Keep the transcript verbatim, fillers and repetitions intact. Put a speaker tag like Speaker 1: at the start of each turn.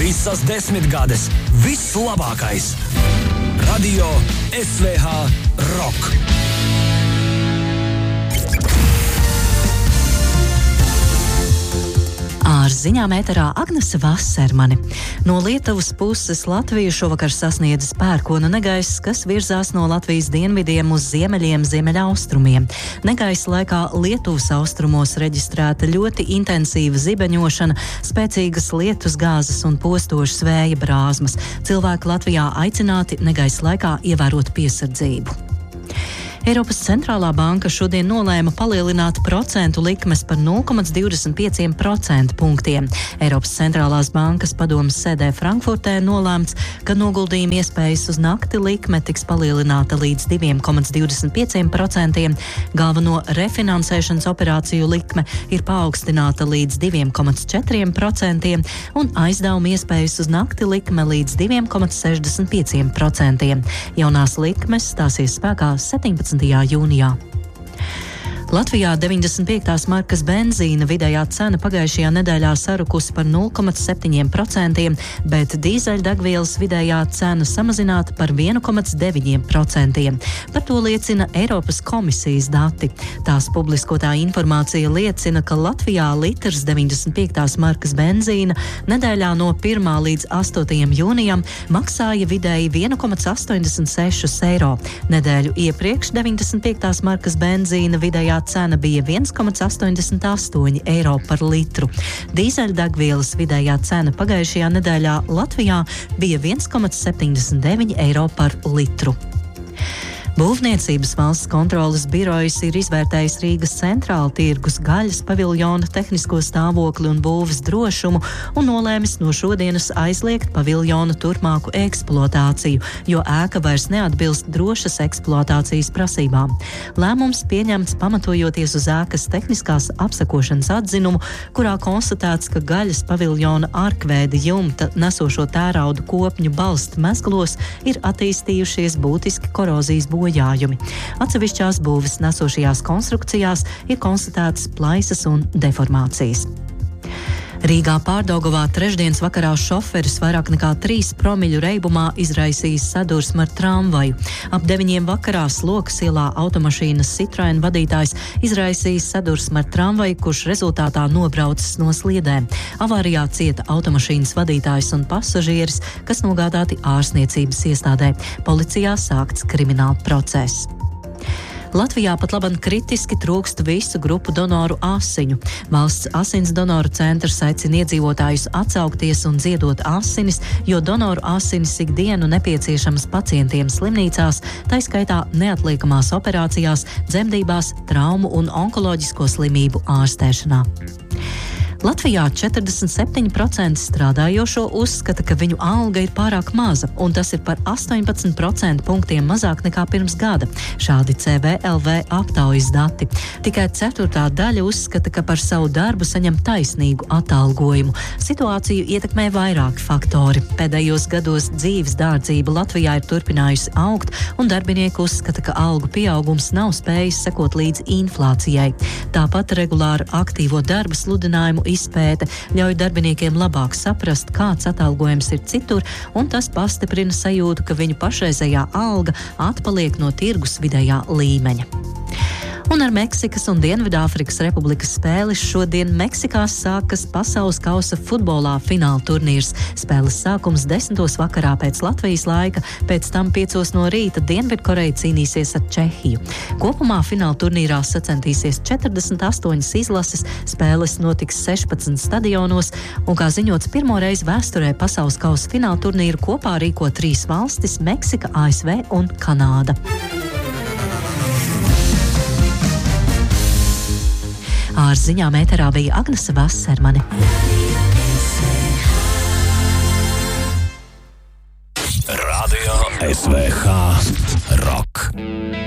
Speaker 1: Visas desmitgades, viss labākais. Radio S V H Rock.
Speaker 2: Ar ziņām ēterā Agnese Vasermane. No Lietuvas puses Latviju šovakar sasniedzis pērkona negaiss, kas virzās no Latvijas dienvidiem uz ziemeļiem, ziemeļaustrumiem. Negaisa laikā Lietuvas austrumos reģistrēta ļoti intensīva zibeņošana, spēcīgas lietus gāzes un postošas vēja brāzmas. Cilvēki Latvijā aicināti negaisa laikā ievērot piesardzību. Eiropas centrālā banka šodien nolēma palielināt procentu likmes par nulle komma divdesmit pieci procentu punktiem. Eiropas centrālās bankas padomes sēdē Frankfurtē nolēmts, ka noguldījuma iespējas uz nakti likme tiks palielināta līdz divi komma divdesmit pieci procenti. Galveno refinansēšanas operāciju likme ir paaugstināta līdz divi komma četri procenti un aizdevuma iespējas uz nakti likme līdz divi komma sešdesmit pieci procenti. Jaunās likmes stāsies spēkā septiņpadsmitajā jūnijā. Latvijā deviņdesmit piektās markas benzīna vidējā cena pagājušajā nedēļā sarukusi par nulle komma septiņi procenti, bet dīzeļdegvielas vidējā cena samazināta par vienu komma deviņi procenti. Par to liecina Eiropas komisijas dati. Tās publiskotā informācija liecina, ka Latvijā litrs deviņdesmit piektās markas benzīna nedēļā no pirmā līdz astotajam jūnijam maksāja vidēji vienu komma astoņdesmit seši eiro. Nedēļu iepriekš deviņdesmit piektās markas benzīna vidējā cena bija viens komma astoņdesmit astoņi eiro par litru. Dīzeļdegvielas vidējā cena pagājušajā nedēļā Latvijā bija viens komma septiņdesmit deviņi eiro par litru. Būvniecības valsts kontroles birojas ir izvērtējis Rīgas centrāla tirgus gaļas paviljona tehnisko stāvokli un būves drošumu un nolēmis no šodienas aizliegt paviljona turpmāku eksploatāciju, jo ēka vairs neatbilst drošas eksploatācijas prasībām. Lēmums pieņemts pamatojoties uz ēkas tehniskās apsekošanas atzinumu, kurā konstatēts, ka gaļas paviljona arkvēda jumta nesošo tērauda kopņu balstu mezglos ir attīstījušies būtiski korozijas bojājumi. Atsevišķās būves nesošajās konstrukcijās ir konstatētas plaisas un deformācijas. Rīgā Pārdaugavā trešdienas vakarā šoferis vairāk nekā trīs promiļu reibumā izraisījis sadursmi ar tramvaju. Ap deviņiem vakarā Slokas ielā automašīnas Citroen vadītājs izraisījis sadursmi ar tramvaju, kurš rezultātā nobraucis no sliedēm. Avārijā cieta automašīnas vadītājs un pasažieris, kas nogādāti ārstniecības iestādē. Policijā sākts krimināla process. Latvijā pat laban kritiski trūkst visu grupu donoru asiņu. Valsts asins donoru centrs aicina iedzīvotājus atsaukties un ziedot asinis, jo donoru asinis ikdienu nepieciešamas pacientiem slimnīcās, tai skaitā neatliekamās operācijās, dzemdībās, traumu un onkoloģisko slimību ārstēšanā. Latvijā četrdesmit septiņi procenti strādājošo uzskata, ka viņu alga ir pārāk maza, un tas ir par astoņpadsmit procentu punktiem mazāk nekā pirms gada. Šādi C V L V aptaujas dati. Tikai ceturtā daļa uzskata, ka par savu darbu saņem taisnīgu atalgojumu. Situāciju ietekmē vairāki faktori. Pēdējos gados dzīves dārdzība Latvijā ir turpinājusi augt, un darbinieki uzskata, ka algu pieaugums nav spējis sekot līdz inflācijai. Tāpat regulāra aktīvo darba sludinājumu izpēte ļauj darbiniekiem labāk saprast, kāds atalgojums ir citur, un tas pastiprina sajūtu, ka viņu pašreizējā alga atpaliek no tirgus vidējā līmeņa. Un ar Meksikas un Dienvidāfrikas Republikas spēles šodien Meksikā sākas pasaules kausa futbolā fināla turnīrs. Spēles sākums desmitos vakarā pēc Latvijas laika, pēc tam piecos no rīta Dienvidkoreja cīnīsies ar Čehiju. Kopumā fināla turnīrā sacensties četrdesmit astoņas izlases, spēles notiks sešpadsmit stadionos, un kā ziņots pirmo reizi vēsturē pasaules kausa fināla turnīru kopā rīko trīs valstis – Meksika, A S V un Kanāda. Ar ziņām ēterā bija Agnese Vasermane.
Speaker 1: Radio S V H Rock.